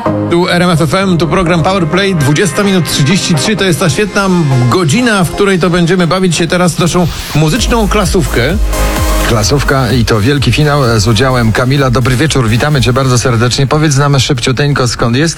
Tu RMF FM, tu program Powerplay, 20 minut 33, to jest ta świetna godzina, w której to będziemy bawić się teraz w naszą muzyczną klasówkę. Klasówka i to wielki finał z udziałem Kamila. Dobry wieczór, witamy Cię bardzo serdecznie. Powiedz nam szybciuteńko, skąd jesteś?